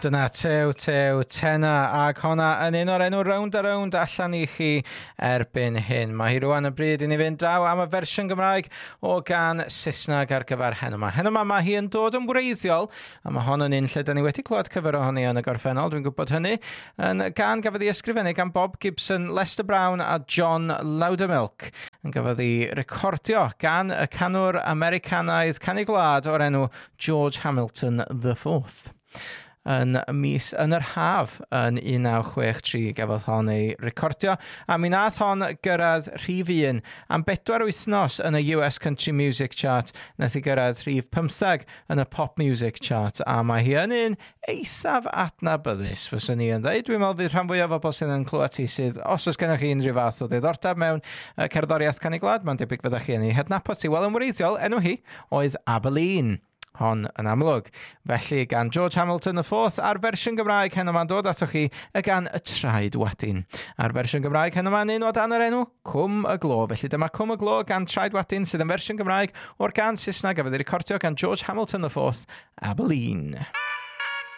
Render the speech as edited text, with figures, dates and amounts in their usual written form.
dyna tew tena ag honna yn un o'r enw Round a Round allan I chi erbyn hyn. Mae hi rwan y bryd I ni fynd draw am y fersiwn Gymraeg o gan Saesneg ar gyfer heno yma. Heno yma mae hi yn dod yn wreiddiol a mae hon yn un lle da ni wedi clywed cyfer ohoni yn y gorffennol. Dwi'n gwybod hynny. Gan gafodd ei ysgrifennu gan Bob Gibson, Lester Brown a John Loudermilk. Yn gafodd ei recordio gan y canwr Americanaidd canu gwlad o'r enw George Hamilton IV. Yn yr haf yn 1963 gafodd hon ei recordio a mi nath hon gyrraedd rhif 1 am 4 wythnos yn y US Country Music Chart, nath I gyrraedd rhif 15 yn y Pop Music Chart a mae hi yn un eithaf adnabyddus fyswn I yn dweud. Dwi'n meddwl fydd rhan fwyaf o bobl sydd yn clywed hi sydd, os oes gennych chi unrhyw fath o ddiddordeb mewn cerddoriaeth canu gwlad, mae'n debyg fyddech chi yn ei hednabod ti. Wel, yn wreiddiol, enw hi oedd Abilene. Hon yn amlwg. Felly gan George Hamilton IV a'r fersiwn Gymraeg heno ma'n dod atoch chi gan y Traed Wadyn. A'r fersiwn Gymraeg heno ma'n un o dan yr enw Cwm y Glo. Felly dyma Cwm y Glo gan Traed Wadyn sydd yn fersiwn Gymraeg o'r gan Saesneg a fydd ei recordio gan George Hamilton IV, Abilene.